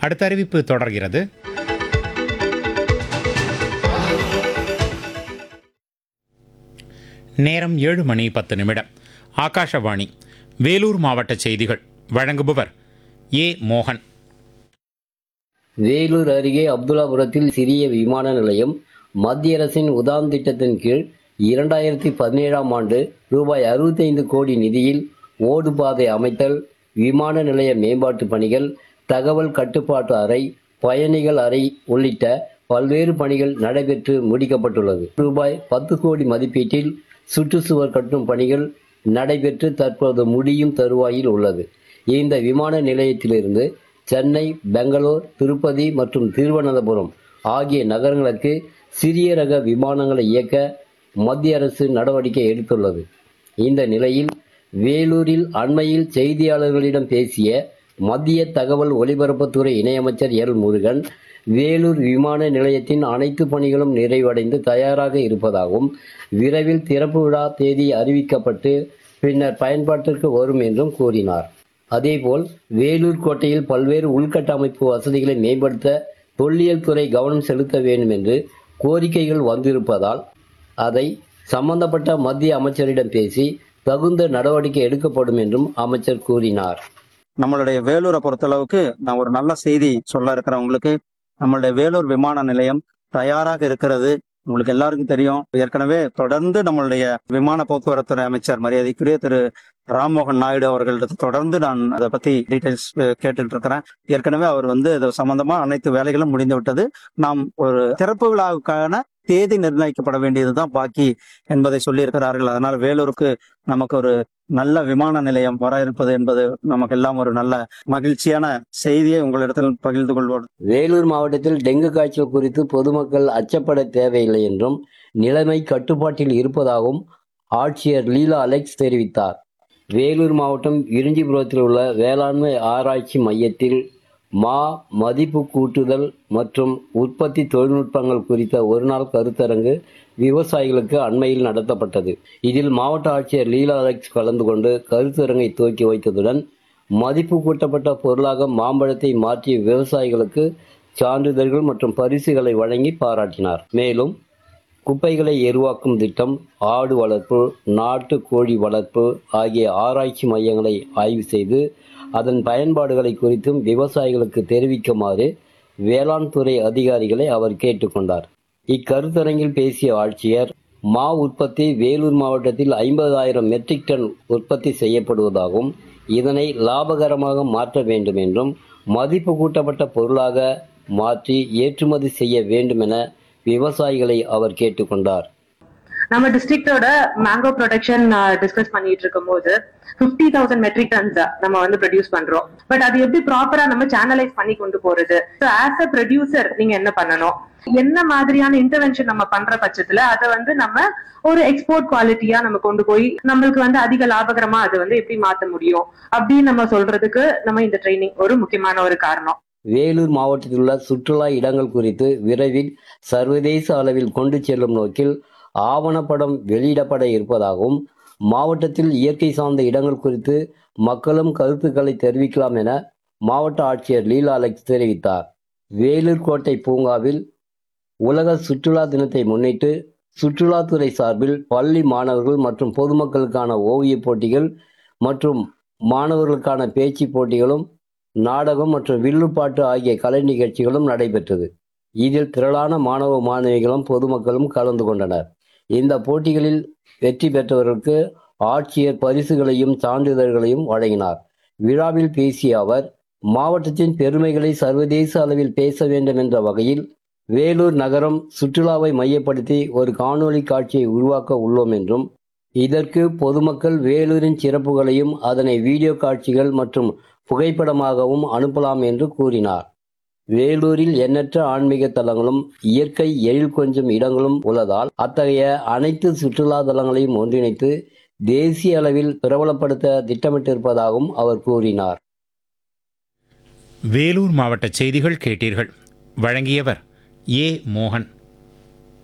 அடுத்த அறிவிப்பு தொடர்கிறது. நேரம் 7:10. ஆகாஷவாணி வேலூர் மாவட்ட செய்திகள். வழங்குபவர் ஏ. மோகன். வேலூர் அருகே அப்துல்லாபுரத்தில் சிறிய விமான நிலையம் மத்திய அரசின் உதான் திட்டத்தின் கீழ் 2017ஆம் ஆண்டு ரூபாய் 65 கோடி நிதியில் ஓடுபாதை அமைத்தல், விமான நிலைய மேம்பாட்டு பணிகள், தகவல் கட்டுப்பாட்டு அறை, பயணிகள் அறை உள்ளிட்ட பல்வேறு பணிகள் நடைபெற்று முடிக்கப்பட்டுள்ளது. ரூபாய் 10 கோடி மதிப்பீட்டில் சுற்றுச்சுவர் கட்டும் பணிகள் நடைபெற்று தற்போது முடியும் தருவாயில் உள்ளது. இந்த விமான நிலையத்திலிருந்து சென்னை, பெங்களூர், திருப்பதி மற்றும் திருவனந்தபுரம் ஆகிய நகரங்களுக்கு சிறிய ரக விமானங்களை இயக்க மத்திய அரசு நடவடிக்கை எடுத்துள்ளது. இந்த நிலையில் வேலூரில் அண்மையில் செய்தியாளர்களிடம் பேசிய மத்திய தகவல் ஒலிபரப்புத்துறை இணையமைச்சர் எல். முருகன், வேலூர் விமான நிலையத்தின் அனைத்து பணிகளும் நிறைவடைந்து தயாராக இருப்பதாகவும், விரைவில் திறப்பு விழா தேதி அறிவிக்கப்பட்டு பின்னர் பயன்பாட்டிற்கு வரும் என்றும் கூறினார். அதேபோல் வேலூர் கோட்டையில் பல்வேறு உள்கட்டமைப்பு வசதிகளை மேம்படுத்த தொல்லியல் துறை கவனம் செலுத்த வேண்டும் என்று கோரிக்கைகள் வந்திருப்பதால் அதை சம்பந்தப்பட்ட மத்திய அமைச்சரிடம் பேசி தகுந்த நடவடிக்கை எடுக்கப்படும் என்றும் அமைச்சர் கூறினார். நம்மளுடைய வேலூரை பொறுத்தளவுக்கு நான் ஒரு நல்ல செய்தி சொல்ல இருக்கிறவங்களுக்கு, நம்மளுடைய வேலூர் விமான நிலையம் தயாராக இருக்கிறது. உங்களுக்கு எல்லாருக்கும் தெரியும், ஏற்கனவே தொடர்ந்து நம்மளுடைய விமான போக்குவரத்துறை அமைச்சர் மரியாதைக்குரிய திரு ராம்மோகன் நாயுடு அவர்களிடத்து தொடர்ந்து நான் அதை பத்தி டீடைல்ஸ் கேட்டுட்டு இருக்கிறேன். ஏற்கனவே அவர் இது சம்பந்தமா அனைத்து வேலைகளும் முடிந்து விட்டது. நாம் ஒரு திறப்பு விழாவுக்கான தேதி நிர்ணயிக்கப்பட வேண்டியதுதான் பாக்கி என்பதை சொல்லியிருக்கிறார்கள். அதனால வேலூருக்கு நமக்கு ஒரு நல்ல விமான நிலையம் வர இருப்பது என்பது நமக்கு எல்லாம் ஒரு நல்ல மகிழ்ச்சியான செய்தியை உங்களிடத்தில் பகிர்ந்து கொள்வோம். வேலூர் மாவட்டத்தில் டெங்கு காய்ச்சல் குறித்து பொதுமக்கள் அச்சப்பட தேவையில்லை என்றும் நிலைமை கட்டுப்பாட்டில் இருப்பதாகவும் ஆட்சியர் லீலா அலெக்ஸ் தெரிவித்தார். வேலூர் மாவட்டம் விருஞ்சிபுரத்தில் உள்ள வேளாண்மை ஆராய்ச்சி மையத்தில் மதிப்பு கூட்டுதல் மற்றும் உற்பத்தி தொழில்நுட்பங்கள் குறித்த ஒருநாள் கருத்தரங்கு விவசாயிகளுக்கு அண்மையில் நடத்தப்பட்டது. இதில் மாவட்ட ஆட்சியர் லீலா அலெக்ஸ் கலந்து கொண்டு கருத்தரங்கை துவக்கி வைத்ததுடன் மதிப்பு கூட்டப்பட்ட பொருளாக மாம்பழத்தை மாற்றிய விவசாயிகளுக்கு சான்றிதழ்கள் மற்றும் பரிசுகளை வழங்கி பாராட்டினார். மேலும் குப்பைகளை எருவாக்கும் திட்டம், ஆடு வளர்ப்பு, நாட்டு கோழி வளர்ப்பு ஆகிய ஆராய்ச்சி மையங்களை ஆய்வு செய்து அதன் பயன்பாடுகளை குறித்தும் விவசாயிகளுக்கு தெரிவிக்குமாறு வேளாண் துறை அதிகாரிகளை அவர் கேட்டுக்கொண்டார். இக்கருத்தரங்கில் பேசிய ஆட்சியர், உற்பத்தி வேலூர் மாவட்டத்தில் 50,000 மெட்ரிக் டன் உற்பத்தி செய்யப்படுவதாகவும், இதனை லாபகரமாக மாற்ற வேண்டும் என்றும், மதிப்பு கூட்டப்பட்ட பொருளாக மாற்றி ஏற்றுமதி செய்ய வேண்டும் என விவசாயிகளை அவர் கேட்டுக்கொண்டார். நம்ம டிஸ்ட்ரிக்டோட மேங்கோ ப்ரொடக்ஷன் டிஸ்கஸ் பண்ணிட்டு இருக்கும் போது 50,000 மெட்ரிக் டன்ஸ் நம்ம ப்ரொடியூஸ் பண்றோம். பட் அது எப்படி ப்ராப்பரா நம்ம சேனலைஸ் பண்ணி கொண்டு போறது? ஆஸ் அ ப்ரொடியூசர் நீங்க என்ன பண்ணணும், என்ன மாதிரியான இன்டர்வென்ஷன் நம்ம பண்ற பட்சத்துல அதை நம்ம ஒரு எக்ஸ்போர்ட் குவாலிட்டியா நம்ம கொண்டு போய் நம்மளுக்கு அதிக லாபகரமா அது எப்படி மாத்த முடியும் அப்படின்னு நம்ம சொல்றதுக்கு நம்ம இந்த ட்ரைனிங் ஒரு முக்கியமான ஒரு காரணம். வேலூர் மாவட்டத்தில் உள்ள சுற்றுலா இடங்கள் குறித்து விரைவில் சர்வதேச அளவில் கொண்டு செல்லும் நோக்கில் ஆவணப்படம் வெளியிடப்பட இருப்பதாகவும், மாவட்டத்தில் இயற்கை சார்ந்த இடங்கள் குறித்து மக்களும் கருத்துக்களை தெரிவிக்கலாம் என மாவட்ட ஆட்சியர் லீலா அலெக்ஸ் தெரிவித்தார். வேலூர் கோட்டை பூங்காவில் உலக சுற்றுலா தினத்தை முன்னிட்டு சுற்றுலாத்துறை சார்பில் பள்ளி மாணவர்கள் மற்றும் பொதுமக்களுக்கான ஓவிய போட்டிகள் மற்றும் மாணவர்களுக்கான பேச்சு போட்டிகளும், நாடகம் மற்றும் வில்லுப்பாட்டு ஆகிய கலை நிகழ்ச்சிகளும் நடைபெற்றது. இதில் திரளான மாணவ மாணவிகளும் பொதுமக்களும் கலந்து கொண்டனர். இந்த போட்டிகளில் வெற்றி பெற்றவர்களுக்கு ஆட்சியர் பரிசுகளையும் சான்றிதழ்களையும் வழங்கினார். விழாவில் பேசிய அவர், மாவட்டத்தின் பெருமைகளை சர்வதேச அளவில் பேச வேண்டும் என்ற வகையில் வேலூர் நகரம் சுற்றுலாவை மையப்படுத்தி ஒரு காணொலி காட்சியை உருவாக்க உள்ளோம் என்றும், இதற்கு பொதுமக்கள் வேலூரின் சிறப்புகளையும் அதனை வீடியோ காட்சிகள் மற்றும் புகைப்படமாகவும் அனுப்பலாம் என்று கூறினார். வேலூரில் எண்ணற்ற ஆன்மீக தலங்களும் இயற்கை எழில் கொஞ்சம் இடங்களும் உள்ளதால் அத்தகைய அனைத்து சுற்றுலா தலங்களையும் ஒன்றிணைத்து தேசிய அளவில் பிரபலப்படுத்த திட்டமிட்டிருப்பதாகவும் அவர் கூறினார். வேலூர் மாவட்ட செய்திகள் கேட்டீர்கள். வழங்கியவர் ஏ. மோகன்.